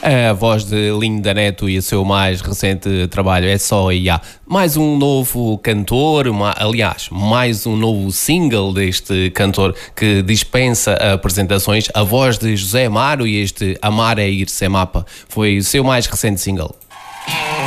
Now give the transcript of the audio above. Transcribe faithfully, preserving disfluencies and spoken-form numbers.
A voz de Linda Neto e o seu mais recente trabalho é Só I A. Mais um novo cantor, uma, aliás, mais um novo single deste cantor que dispensa apresentações. A voz de José Amaro e este Amar é Ir Sem Mapa foi o seu mais recente single.